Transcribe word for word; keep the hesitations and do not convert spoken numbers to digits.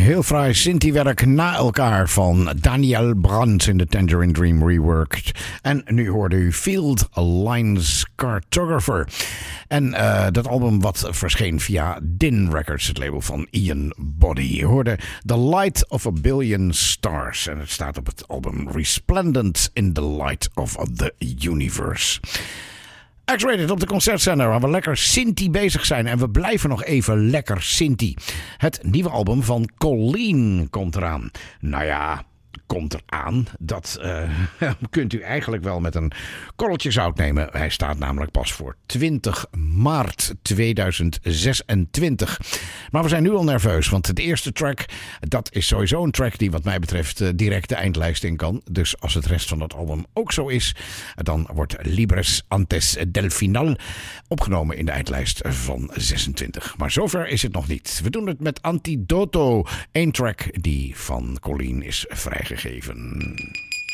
heel fraai Synthie-werk na elkaar van Daniel Brandt in de Tangerine Dream Reworked. En nu hoorde u Field Lines Cartographer. En uh, dat album wat verscheen via Din Records, het label van Ian Body. Je hoorde The Light of a Billion Stars. En het staat op het album Resplendent in the Light of the Universe. X-Rated op de concertzender waar we lekker Synthie bezig zijn. En we blijven nog even lekker Synthie. Het nieuwe album van Colleen komt eraan. Nou ja, komt eraan. Dat uh, kunt u eigenlijk wel met een korreltje zout nemen. Hij staat namelijk pas voor twintig maart tweeduizend zesentwintig. Maar we zijn nu al nerveus, want de eerste track, dat is sowieso een track die wat mij betreft direct de eindlijst in kan. Dus als het rest van het album ook zo is, dan wordt Libres Antes del Final opgenomen in de eindlijst van zesentwintig. Maar zover is het nog niet. We doen het met Antidoto, één track die van Colleen is vrijgegeven.